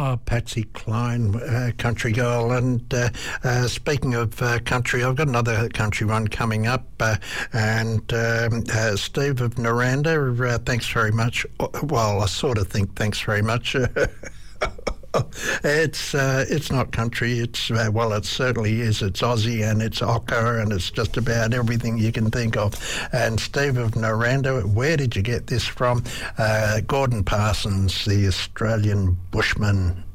Oh, Patsy Cline, country girl. And speaking of country, I've got another country one coming up. And Steve of Naranda, thanks very much. Well, I sort of think thanks very much. It's not country. It's well, it certainly is. It's Aussie and it's ochre and it's just about everything you can think of. And Steve of Naranda, where did you get this from? Gordon Parsons, the Australian bushman.